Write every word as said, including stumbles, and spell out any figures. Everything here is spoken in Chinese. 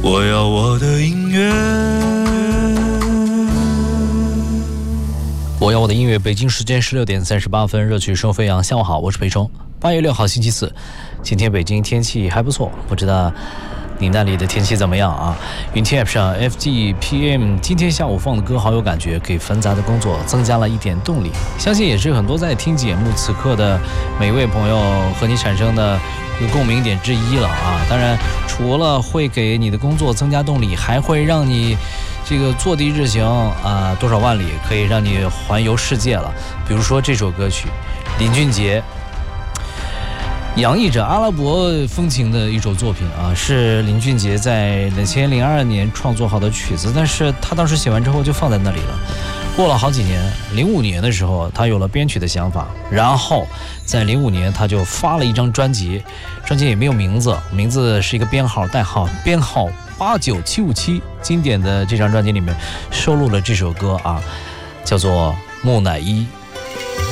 我要我的音乐， 我要我的音乐。北京时间十六点三十八分，热曲声飞扬。下午好，我是裴冲。八月六号星期四，今天北京天气还不错，不知道你那里的天气怎么样啊？云天 App 上 F G P M 今天下午放的歌好有感觉，给繁杂的工作增加了一点动力。相信也是很多在听节目此刻的每一位朋友和你产生的共鸣点之一了啊！当然，除了会给你的工作增加动力，还会让你这个坐地日行啊多少万里，可以让你环游世界了。比如说这首歌曲，林俊杰。洋溢着阿拉伯风情的一首作品啊，是林俊杰在两千零二年创作好的曲子，但是他当时写完之后就放在那里了。过了好几年，零五年的时候，他有了编曲的想法，然后在零五年他就发了一张专辑，专辑也没有名字，名字是一个编号代号，编号八九七五七。经典的这张专辑里面收录了这首歌啊，叫做《木乃伊》。